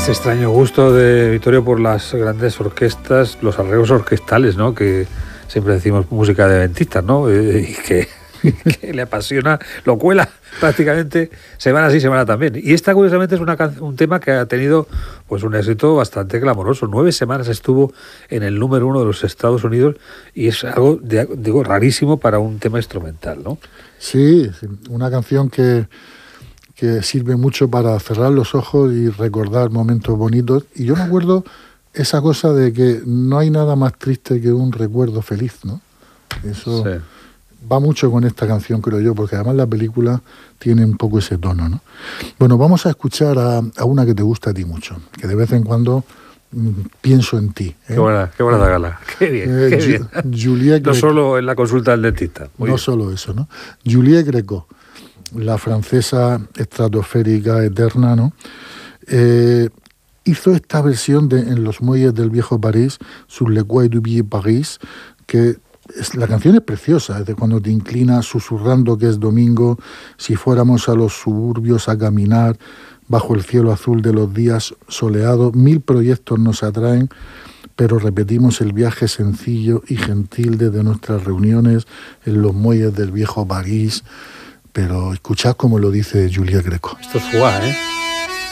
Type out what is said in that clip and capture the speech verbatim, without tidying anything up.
Este extraño gusto de Vittorio por las grandes orquestas, los arreglos orquestales, ¿no? Que siempre decimos música de ventistas, ¿no? Eh, y que, que le apasiona, lo cuela prácticamente semana sí, semana también. Y esta, curiosamente, es una un tema que ha tenido pues un éxito bastante clamoroso. Nueve semanas estuvo en el número uno de los Estados Unidos y es algo, de, digo, rarísimo para un tema instrumental, ¿no? Sí, una canción que... que sirve mucho para cerrar los ojos y recordar momentos bonitos. Y yo me acuerdo esa cosa de que no hay nada más triste que un recuerdo feliz, ¿no? Eso sí. Va mucho con esta canción, creo yo, porque además la película tiene un poco ese tono, ¿no? Bueno, vamos a escuchar a, a una que te gusta a ti mucho, que de vez en cuando mm, pienso en ti. ¿eh? Qué buena, qué buena gala. Qué bien, eh, qué bien. Juliette no solo en la consulta del dentista. Muy no bien. Solo eso, ¿no? Juliette Gréco, la francesa estratosférica eterna, ¿no? Eh, hizo esta versión de En los muelles del viejo París, Sur les quais du vieux Paris, que es, la canción es preciosa, es de cuando te inclinas susurrando que es domingo, si fuéramos a los suburbios a caminar, bajo el cielo azul de los días soleados, mil proyectos nos atraen, pero repetimos el viaje sencillo y gentil desde nuestras reuniones en los muelles del viejo París. Pero escuchad cómo lo dice Juliette Gréco. Esto es Fuá, ¿eh?